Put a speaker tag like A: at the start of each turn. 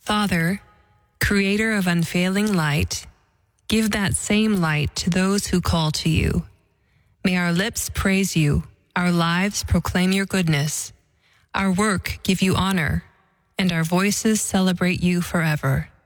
A: Father, creator of unfailing light, give that same light to those who call to you. May our lips praise you, our lives proclaim your goodness, our work give you honor, and our voices celebrate you forever.